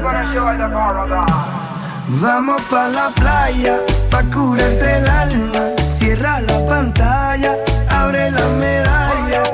Vamos pa' la playa, pa' curarte el alma. Cierra la pantalla, abre la medalla.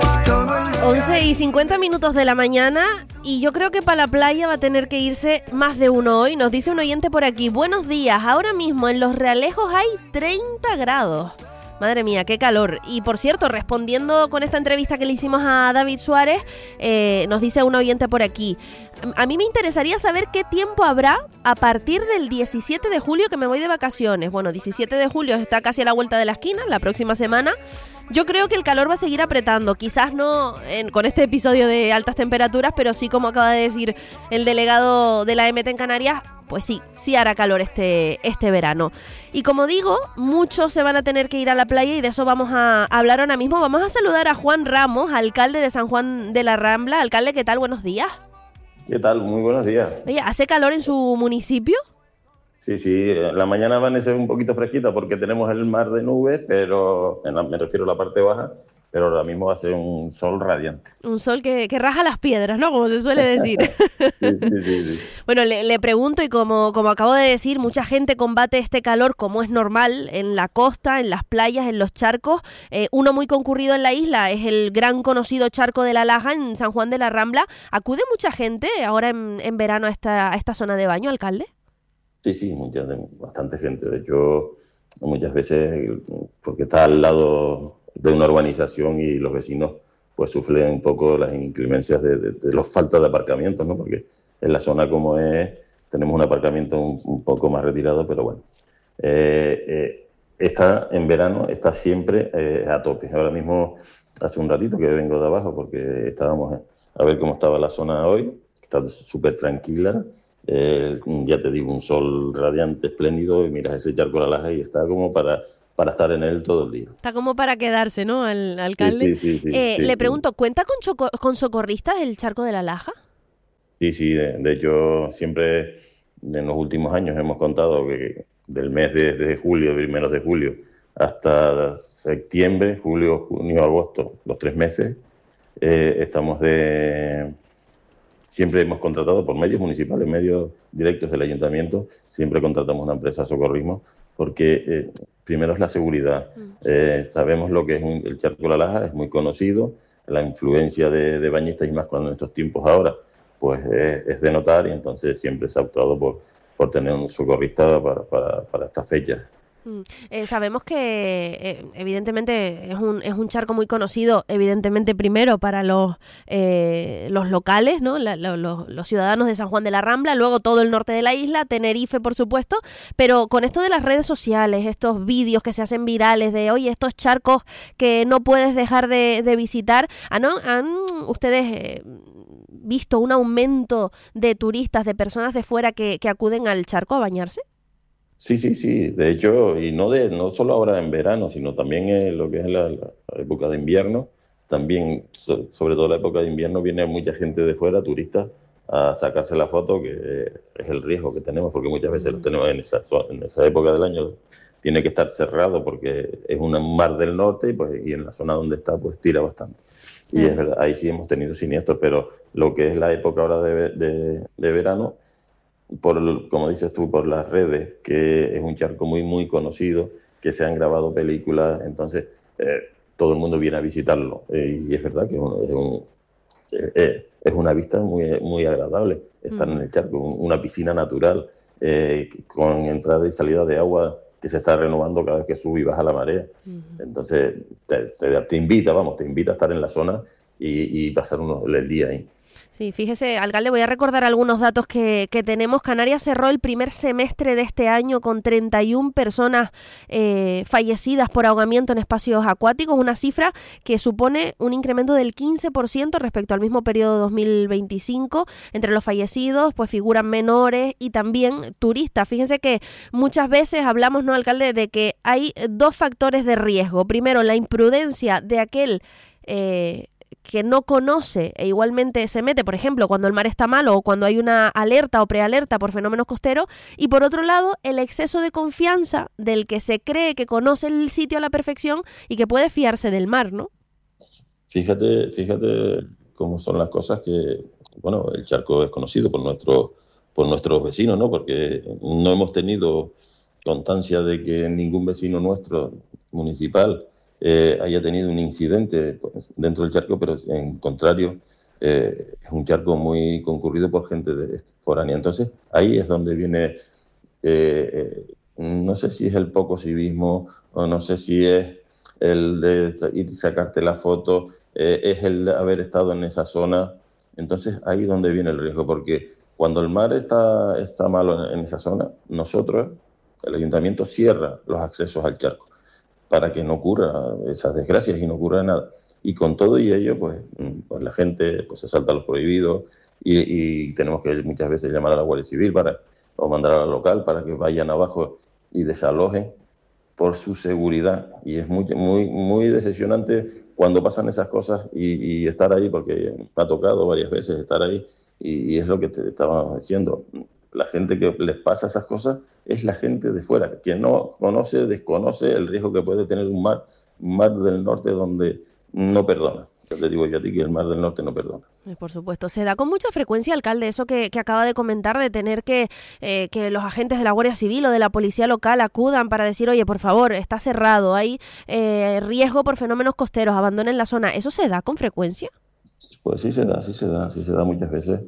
11:50 de la mañana y yo creo que para la playa va a tener que irse más de uno hoy. Nos dice un oyente por aquí: buenos días, ahora mismo en Los Realejos hay 30 grados. Madre mía, qué calor. Y por cierto, respondiendo con esta entrevista que le hicimos a David Suárez, nos dice un oyente por aquí: a mí me interesaría saber qué tiempo habrá a partir del 17 de julio que me voy de vacaciones. Bueno, 17 de julio está casi a la vuelta de la esquina, la próxima semana. Yo creo que el calor va a seguir apretando, quizás no con este episodio de altas temperaturas, pero sí, como acaba de decir el delegado de la AEMET en Canarias, pues sí hará calor este verano. Y como digo, muchos se van a tener que ir a la playa y de eso vamos a hablar ahora mismo. Vamos a saludar a Juan Ramos, alcalde de San Juan de la Rambla. Alcalde, ¿qué tal? Buenos días. ¿Qué tal? Muy buenos días. Oye, ¿hace calor en su municipio? Sí, la mañana van a ser un poquito fresquita porque tenemos el mar de nubes, pero me refiero a la parte baja, pero ahora mismo va a ser un sol radiante. Un sol que raja las piedras, ¿no? Como se suele decir. Sí. Bueno, le pregunto, y como acabo de decir, mucha gente combate este calor como es normal en la costa, en las playas, en los charcos. Uno muy concurrido en la isla es el gran conocido charco de La Laja en San Juan de la Rambla. ¿Acude mucha gente ahora en verano a esta zona de baño, alcalde? Sí, bastante gente. De hecho, muchas veces, porque está al lado de una urbanización y los vecinos pues sufren un poco las inclemencias de las faltas de aparcamientos, ¿no? Porque en la zona como es, tenemos un aparcamiento un poco más retirado, pero bueno. En verano está siempre a tope. Ahora mismo, hace un ratito que vengo de abajo porque estábamos a ver cómo estaba la zona hoy. Está súper tranquila. Ya te digo, un sol radiante, espléndido, y miras ese charco de La Laja y está como para estar en él todo el día. Está como para quedarse, ¿no, alcalde? Sí, le pregunto, ¿cuenta con socorristas el charco de La Laja? Sí, de hecho, siempre en los últimos años hemos contado que del mes de julio, primeros de julio, hasta septiembre, julio, junio, agosto, los 3 meses, siempre hemos contratado por medios municipales, medios directos del ayuntamiento, siempre contratamos una empresa de socorrismo, porque primero es la seguridad. Sabemos lo que es el charco de La Laja, es muy conocido, la influencia de bañistas y más cuando en estos tiempos ahora, pues es de notar, y entonces siempre se ha optado por tener un socorrista para estas fechas. Sabemos que evidentemente es un charco muy conocido, evidentemente primero para los locales, ¿no? Los ciudadanos de San Juan de la Rambla, luego todo el norte de la isla, Tenerife por supuesto, pero con esto de las redes sociales, estos vídeos que se hacen virales de oye, estos charcos que no puedes dejar de visitar, ¿han ustedes visto un aumento de turistas, de personas de fuera que acuden al charco a bañarse? Sí. De hecho, y no solo ahora en verano, sino también en lo que es la época de invierno. También, sobre todo la época de invierno, viene mucha gente de fuera, turistas, a sacarse la foto, que es el riesgo que tenemos, porque muchas veces los tenemos en esa época del año. Tiene que estar cerrado porque es un mar del norte y en la zona donde está, pues tira bastante. Y es verdad, ahí sí hemos tenido siniestros, pero lo que es la época ahora de verano, como dices tú, por las redes, que es un charco muy, muy conocido, que se han grabado películas, entonces todo el mundo viene a visitarlo. Y es verdad que es una vista muy, muy agradable estar en el charco, una piscina natural, con entrada y salida de agua que se está renovando cada vez que sube y baja la marea. Entonces te invita a estar en la zona y pasar el día ahí. Sí, fíjese, alcalde, voy a recordar algunos datos que tenemos. Canarias cerró el primer semestre de este año con 31 personas fallecidas por ahogamiento en espacios acuáticos, una cifra que supone un incremento del 15% respecto al mismo periodo de 2025. Entre los fallecidos pues figuran menores y también turistas. Fíjese que muchas veces hablamos, ¿no, alcalde?, de que hay 2 factores de riesgo. Primero, la imprudencia de aquel que no conoce e igualmente se mete, por ejemplo, cuando el mar está malo o cuando hay una alerta o prealerta por fenómenos costeros, y por otro lado, el exceso de confianza del que se cree que conoce el sitio a la perfección y que puede fiarse del mar, ¿no? Fíjate cómo son las cosas que, bueno, el charco es conocido por por nuestros vecinos, ¿no? Porque no hemos tenido constancia de que ningún vecino nuestro municipal haya tenido un incidente pues, dentro del charco, pero en contrario, es un charco muy concurrido por gente foránea. Entonces, ahí es donde viene, no sé si es el poco civismo o no sé si es el de ir sacarte la foto, es el de haber estado en esa zona. Entonces, ahí es donde viene el riesgo, porque cuando el mar está malo en esa zona, nosotros, el ayuntamiento, cierra los accesos al charco para que no ocurra esas desgracias y no ocurra nada. Y con todo y ello, pues la gente pues, se salta los prohibidos y tenemos que muchas veces llamar a la Guardia Civil o mandar a la local para que vayan abajo y desalojen por su seguridad. Y es muy decepcionante cuando pasan esas cosas y estar ahí, porque me ha tocado varias veces estar ahí y es lo que te estábamos diciendo. La gente que les pasa esas cosas es la gente de fuera, que no desconoce el riesgo que puede tener un mar del norte donde no perdona. Yo te digo yo a ti que el mar del norte no perdona. Por supuesto. Se da con mucha frecuencia, alcalde, eso que acaba de comentar, de tener que los agentes de la Guardia Civil o de la policía local acudan para decir, oye, por favor, está cerrado, hay riesgo por fenómenos costeros, abandonen la zona. ¿Eso se da con frecuencia? Pues sí se da muchas veces.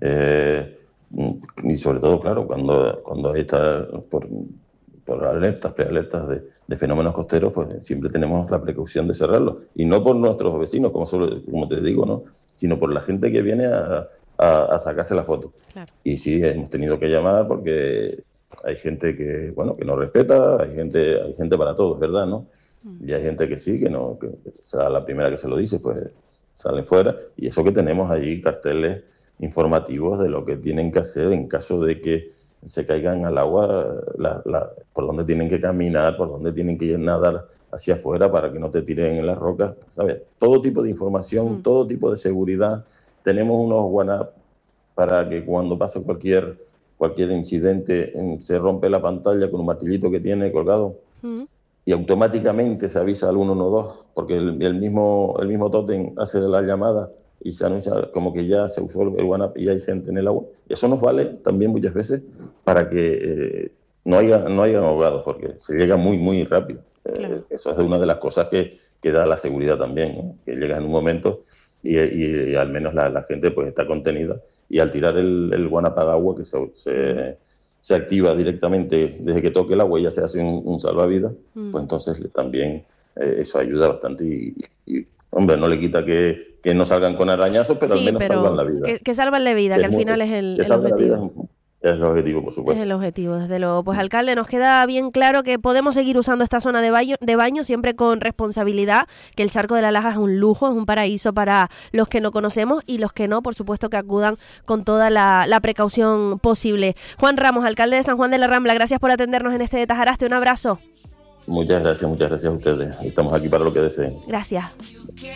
Y sobre todo, claro, cuando está por alertas, prealertas de fenómenos costeros, pues siempre tenemos la precaución de cerrarlo. Y no por nuestros vecinos, como te digo, ¿no? Sino por la gente que viene a sacarse la foto. Claro. Y sí, hemos tenido que llamar porque hay gente que no respeta, hay gente para todo, ¿verdad? ¿No? Y hay gente que sí, que sea la primera que se lo dice, pues salen fuera. Y eso que tenemos allí carteles informativos de lo que tienen que hacer en caso de que se caigan al agua, por dónde tienen que caminar, por dónde tienen que nadar hacia afuera para que no te tiren en las rocas, ¿sabes? Todo tipo de información, todo tipo de seguridad. Tenemos unos WhatsApp para que cuando pase cualquier incidente se rompe la pantalla con un martillito que tiene colgado y automáticamente se avisa al 112 porque el mismo tótem hace la llamada y se anuncia como que ya se usó el WhatsApp y hay gente en el agua. Eso nos vale también muchas veces para que no hayan ahogados, porque se llega muy, muy rápido. Claro. Eso es una de las cosas que da la seguridad también, ¿no? Que llegas en un momento y al menos la gente pues está contenida y al tirar el WhatsApp al agua, que se activa directamente desde que toque el agua y ya se hace un salvavidas, pues entonces también eso ayuda bastante y hombre, no le quita que no salgan con arañazos, pero al menos salvan la vida. Que salvan la vida, que al final es el objetivo. Es el objetivo, por supuesto. Es el objetivo, desde luego. Pues, alcalde, nos queda bien claro que podemos seguir usando esta zona de baño siempre con responsabilidad, que el Charco de la Laja es un lujo, es un paraíso para los que no conocemos y los que no, por supuesto, que acudan con toda la precaución posible. Juan Ramos, alcalde de San Juan de la Rambla, gracias por atendernos en este de Tajaraste. Un abrazo. Muchas gracias a ustedes. Estamos aquí para lo que deseen. Gracias.